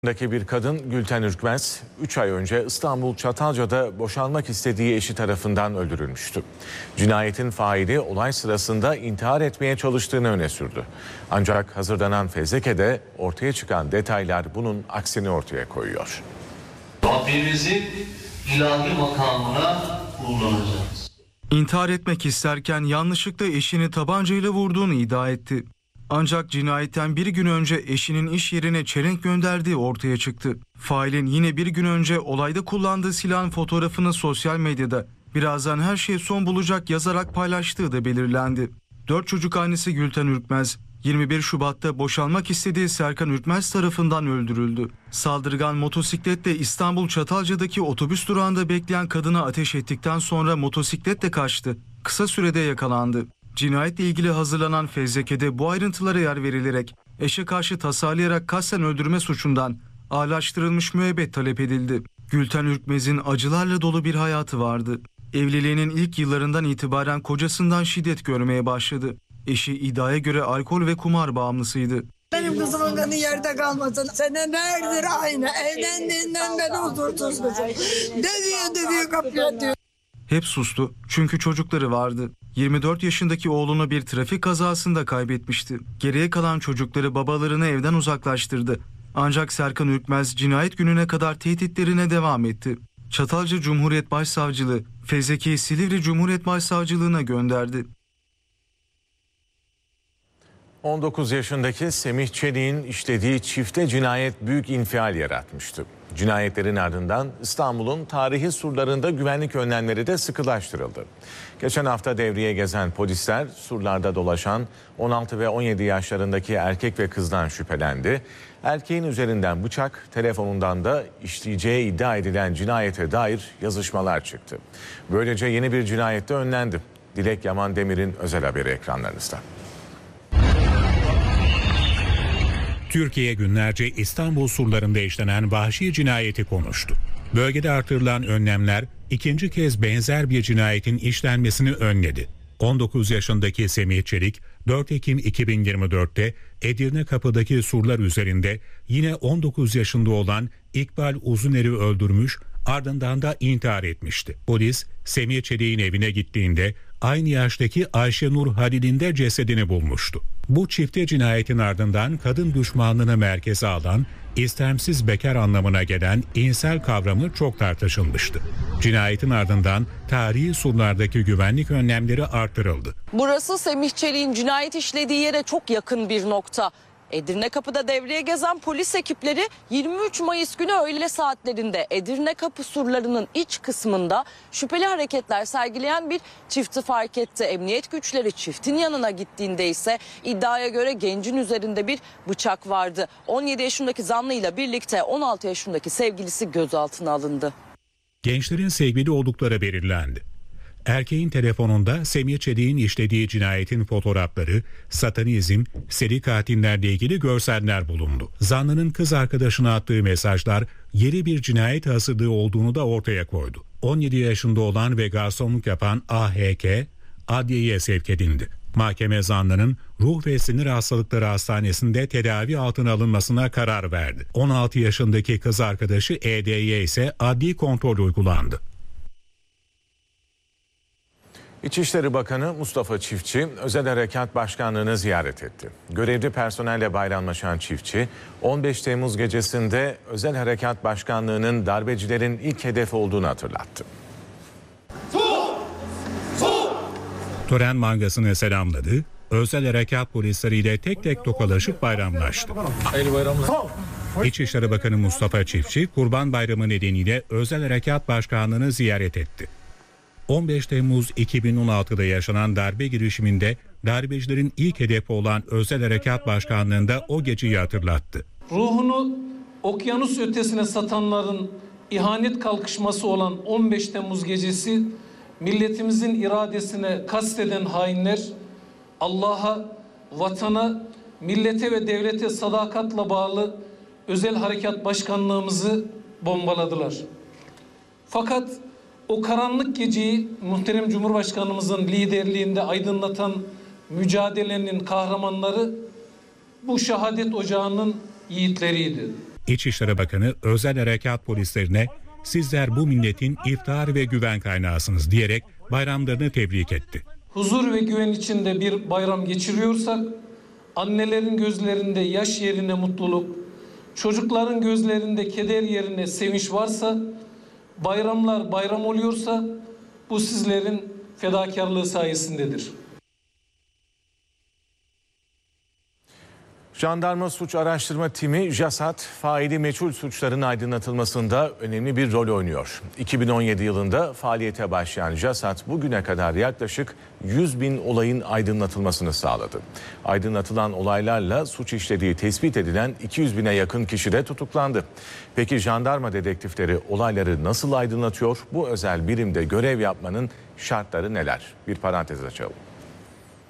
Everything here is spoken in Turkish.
Bir kadın Gülten Ürkmez 3 ay önce İstanbul Çatalca'da boşanmak istediği eşi tarafından öldürülmüştü. Cinayetin faili olay sırasında intihar etmeye çalıştığını öne sürdü. Ancak hazırlanan fezlekede ortaya çıkan detaylar bunun aksini ortaya koyuyor. Rabbimizin ilahi makamına kullanacağız. İntihar etmek isterken yanlışlıkla eşini tabancayla vurduğunu iddia etti. Ancak cinayetten bir gün önce eşinin iş yerine çelenk gönderdiği ortaya çıktı. Failin yine bir gün önce olayda kullandığı silahın fotoğrafını sosyal medyada "birazdan her şey son bulacak" yazarak paylaştığı da belirlendi. 4 çocuk annesi Gülten Ürkmez, 21 Şubat'ta boşanmak istediği Serkan Ürkmez tarafından öldürüldü. Saldırgan motosikletle İstanbul Çatalca'daki otobüs durağında bekleyen kadına ateş ettikten sonra motosikletle kaçtı. Kısa sürede yakalandı. Cinayetle ilgili hazırlanan fezlekede bu ayrıntılara yer verilerek eşe karşı tasarlayarak kasten öldürme suçundan ağırlaştırılmış müebbet talep edildi. Gülten Ürkmez'in acılarla dolu bir hayatı vardı. Evliliğinin ilk yıllarından itibaren kocasından şiddet görmeye başladı. Eşi iddiaya göre alkol ve kumar bağımlısıydı. Benim kızımın kanı yerde kalmasın. Senelerdir aynı. Evlendiğinden beri huzursuz kızım. Dövüyor kapıyı atıyor. Hep sustu çünkü çocukları vardı. 24 yaşındaki oğlunu bir trafik kazasında kaybetmişti. Geriye kalan çocukları babalarını evden uzaklaştırdı. Ancak Serkan Ürkmez cinayet gününe kadar tehditlerine devam etti. Çatalca Cumhuriyet Başsavcılığı fezlekeyi Silivri Cumhuriyet Başsavcılığına gönderdi. 19 yaşındaki Semih Çelik'in işlediği çifte cinayet büyük infial yaratmıştı. Cinayetlerin ardından İstanbul'un tarihi surlarında güvenlik önlemleri de sıkılaştırıldı. Geçen hafta devreye gezen polisler surlarda dolaşan 16 ve 17 yaşlarındaki erkek ve kızdan şüphelendi. Erkeğin üzerinden bıçak, telefonundan da işleyeceği iddia edilen cinayete dair yazışmalar çıktı. Böylece yeni bir cinayette önlendi. Dilek Yaman Demir'in özel haberi ekranlarınızda. Türkiye günlerce İstanbul surlarında işlenen vahşi cinayeti konuştu. Bölgede artırılan önlemler ikinci kez benzer bir cinayetin işlenmesini önledi. 19 yaşındaki Semih Çelik 4 Ekim 2024'te Edirnekapı'daki surlar üzerinde yine 19 yaşında olan İkbal Uzuner'i öldürmüş, ardından da intihar etmişti. Polis Semih Çelik'in evine gittiğinde aynı yaştaki Ayşenur Halil'in de cesedini bulmuştu. Bu çifte cinayetin ardından kadın düşmanlığını merkeze alan, istemsiz bekar anlamına gelen insel kavramı çok tartışılmıştı. Cinayetin ardından tarihi surlardaki güvenlik önlemleri artırıldı. Burası Semih Çelik'in cinayet işlediği yere çok yakın bir nokta. Edirnekapı'da devreye gezen polis ekipleri 23 Mayıs günü öğle saatlerinde Edirnekapı surlarının iç kısmında şüpheli hareketler sergileyen bir çifti fark etti. Emniyet güçleri çiftin yanına gittiğinde ise iddiaya göre gencin üzerinde bir bıçak vardı. 17 yaşındaki zanlıyla birlikte 16 yaşındaki sevgilisi gözaltına alındı. Gençlerin sevgili oldukları belirlendi. Erkeğin telefonunda Semih Çelik'in işlediği cinayetin fotoğrafları, satanizm, seri katillerle ilgili görseller bulundu. Zanlının kız arkadaşına attığı mesajlar yeni bir cinayet hazırlığı olduğunu da ortaya koydu. 17 yaşında olan ve garsonluk yapan AHK adliyeye sevk edildi. Mahkeme zanlının ruh ve sinir hastalıkları hastanesinde tedavi altına alınmasına karar verdi. 16 yaşındaki kız arkadaşı ED'ye ise adli kontrol uygulandı. İçişleri Bakanı Mustafa Çiftçi, Özel Harekat Başkanlığı'nı ziyaret etti. Görevli personelle bayramlaşan Çiftçi, 15 Temmuz gecesinde Özel Harekat Başkanlığı'nın darbecilerin ilk hedefi olduğunu hatırlattı. Tören mangasını selamladı, Özel Harekat polisleriyle tek tek tokalaşıp bayramlaştı. İçişleri Bakanı Mustafa Çiftçi, Kurban Bayramı nedeniyle Özel Harekat Başkanlığı'nı ziyaret etti. 15 Temmuz 2016'da yaşanan darbe girişiminde darbecilerin ilk hedefi olan Özel Harekat Başkanlığı'nda o geceyi hatırlattı. Ruhunu okyanus ötesine satanların ihanet kalkışması olan 15 Temmuz gecesi milletimizin iradesine kasteden hainler Allah'a, vatana, millete ve devlete sadakatle bağlı Özel Harekat Başkanlığımızı bombaladılar. Fakat o karanlık geceyi muhterem Cumhurbaşkanımızın liderliğinde aydınlatan mücadelenin kahramanları bu şehadet ocağının yiğitleriydi. İçişleri Bakanı özel harekat polislerine "Sizler bu milletin iftiharı ve güven kaynağısınız" diyerek bayramlarını tebrik etti. Huzur ve güven içinde bir bayram geçiriyorsak, annelerin gözlerinde yaş yerine mutluluk, çocukların gözlerinde keder yerine sevinç varsa, bayramlar bayram oluyorsa bu sizlerin fedakarlığı sayesindedir. Jandarma Suç Araştırma Timi JASAT, faili meçhul suçların aydınlatılmasında önemli bir rol oynuyor. 2017 yılında faaliyete başlayan JASAT bugüne kadar yaklaşık 100.000 olayın aydınlatılmasını sağladı. Aydınlatılan olaylarla suç işlediği tespit edilen 200.000'e yakın kişi de tutuklandı. Peki jandarma dedektifleri olayları nasıl aydınlatıyor? Bu özel birimde görev yapmanın şartları neler? Bir parantez açalım.